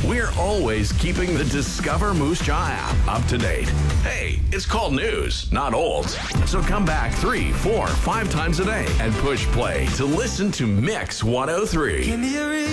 we're always keeping the Discover Moose Jaw app up to date. Hey, it's called news, not old. So come back 3, 4, 5 times a day and push play to listen to Mix 103.